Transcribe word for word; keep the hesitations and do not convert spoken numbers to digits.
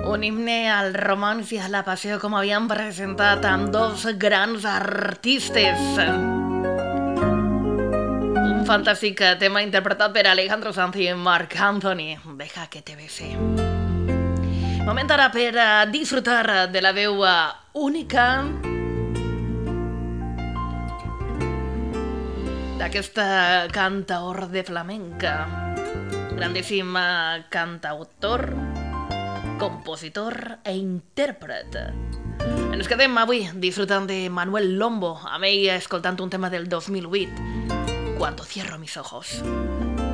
Un himne al romanç i a la passió, com havíem presentat amb dos grans artistes. Un fantàstic tema interpretat per Alejandro Sanz i Marc Anthony. Deja que te bese. Moment ara per disfrutar de la veu única d'aquesta cantaor de flamenca. Grandíssim cantautor, compositor e intèrpret. Ens quedem avui disfrutant de Manuel Lombo, amb ell escoltant un tema del dos mil vuit, Cuando cierro mis ojos.